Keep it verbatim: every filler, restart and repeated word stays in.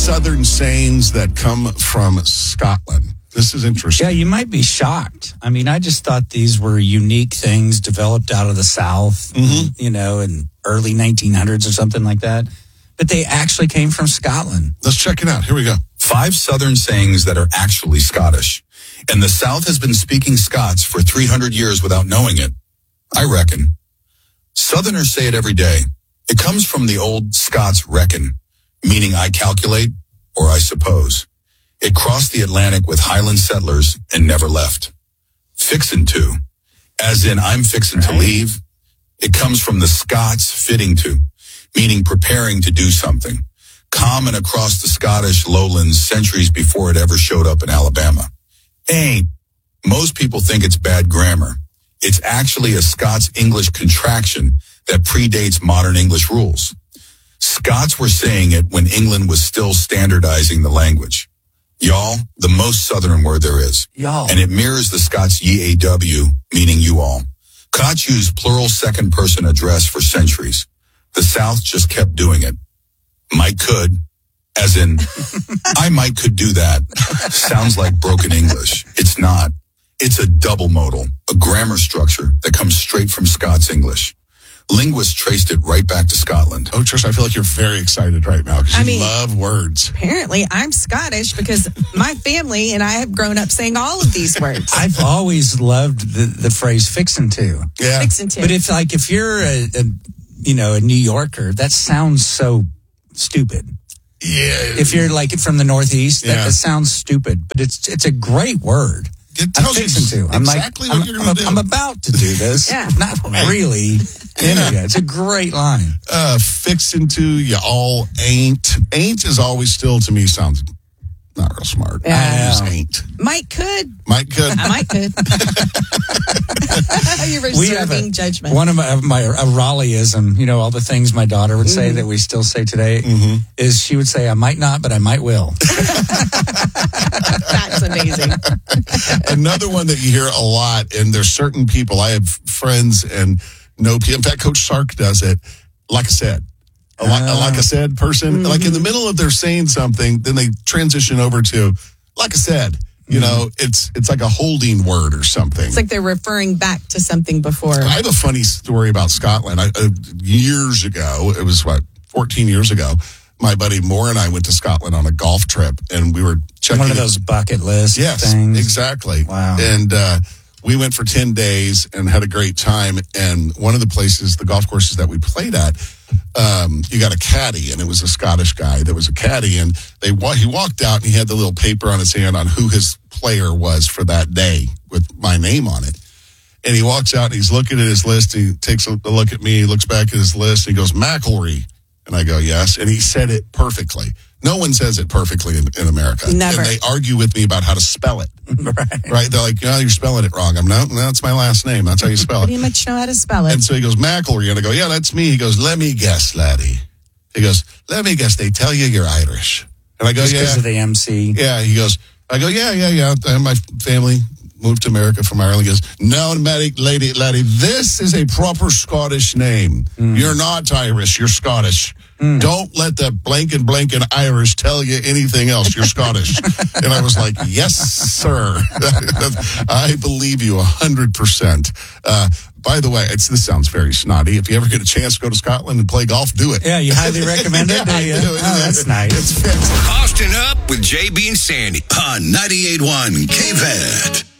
southern sayings that come from Scotland. This is interesting. Yeah, you might be shocked. I mean, I just thought these were unique things developed out of the South, Mm-hmm. you know, in early nineteen hundreds or something like that. But they actually came from Scotland. Let's check it out. Here we go. Five Southern sayings that are actually Scottish. And the South has been speaking Scots for three hundred years without knowing it. I reckon. Southerners say it every day. It comes from the old Scots reckon, meaning I calculate or I suppose. It crossed the Atlantic with Highland settlers and never left. Fixin' to, as in I'm fixin' to leave. It comes from the Scots fitting to, meaning preparing to do something. Common across the Scottish lowlands centuries before it ever showed up in Alabama. Ain't. Most people think it's bad grammar. It's actually a Scots English contraction that predates modern English rules. Scots were saying it when England was still standardizing the language. Y'all, the most Southern word there is. Y'all. And it mirrors the Scots Y A W, meaning you all. Scots used plural second person address for centuries. The South just kept doing it. Might could, as in, I might could do that. Sounds like broken English. It's not. It's a double modal, a grammar structure that comes straight from Scots English. Linguists traced it right back to Scotland. Oh, Trish, I feel like you're very excited right now because I you mean, love words. Apparently, I'm Scottish because my family and I have grown up saying all of these words. I've always loved the, the phrase fixin' to. Yeah. Fixin' to. But if, like, if you're a, a, you know, a New Yorker, that sounds so stupid. Yeah. If you're, like, from the Northeast, Yeah. that, that sounds stupid. But it's it's a great word. It I'm tells you fixing to. I'm exactly like, what I'm, you're I'm, going to do. I'm about to do this. Yeah. Not really. Yeah. It's a great line. Uh, fixing to, you all ain't. Ain't is always still, to me, sounds not real smart. Yeah. I just ain't. Mike could. Mike could. I might could. You're We have reserving a- judgment. One of my, my a Raleighism, you know, all the things my daughter would say that we still say today, is she would say, I might not, but I might will. That's amazing. Another one that you hear a lot, and there's certain people, I have friends and know people. In fact, Coach Sark does it. Like I said, a, li- a like I said person, like in the middle of their saying something, then they transition over to, like I said, you know, it's it's like a holding word or something. It's like they're referring back to something before. I have a funny story about Scotland. I, uh, years ago, it was what, fourteen years ago, my buddy Moore and I went to Scotland on a golf trip, and we were checking One of it- those bucket list Yes, things. exactly. Wow. And uh, we went for ten days and had a great time. And one of the places, the golf courses that we played at, um, you got a caddy, and it was a Scottish guy that was a caddy. And they wa- he walked out, and he had the little paper on his hand on who his player was for that day with my name on it. And he walks out, and he's looking at his list. And he takes a look at me. He looks back at his list, and he goes, McIlroy. And I go, yes. And he said it perfectly. No one says it perfectly in, in America. Never. And they argue with me about how to spell it. Right. Right? They're like, no, you're spelling it wrong. I'm no, that's my last name. That's how you spell Pretty it. much know how to spell it. And so he goes, McIlroy. And I go, yeah, that's me. He goes, let me guess, laddie. He goes, let me guess. They tell you you're Irish. And I go, Just because yeah. of the M C. Yeah. He goes, I go, yeah, yeah, yeah. And my family moved to America from Ireland. He goes, no, medic, lady, laddie, this is a proper Scottish name. Mm. You're not Irish. You're Scottish. Mm. Don't let the blank and blank and Irish tell you anything else. You're Scottish. And I was like, yes, sir. I believe you one hundred percent. Uh, by the way, it's, this sounds very snotty. If you ever get a chance to go to Scotland and play golf, do it. Yeah, you highly recommend it? Yeah, do I you? do. Oh, that's nice. It's fantastic. Austin Up with J B and Sandy on ninety-eight point one K V A D.